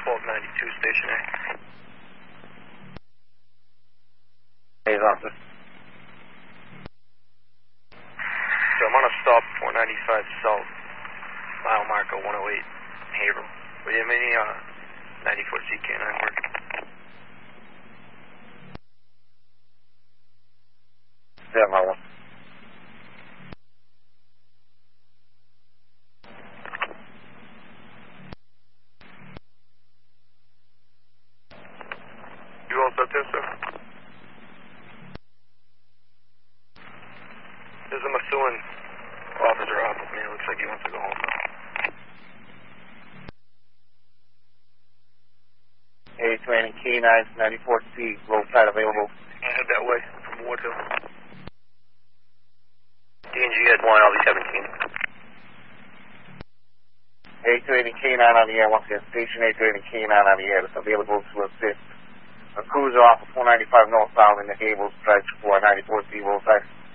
1292, Station A. Hey, officer. So I'm on a stop, 495 South, mile marker 108, Haverhill. Do you have any 94 CK9 work? Yeah, my one. You all set there, sir? There's a Methuen officer off of me. It looks like he wants to go home now. A20 K9 94C, roadside available. I head that way from Ward Hill. DNG had 1, I'll be 17. A280 K9 on the air, once again, station A280 K9 on the air, it's available to assist a cruiser off of 495 northbound in the Gables stretch for 94C roadside.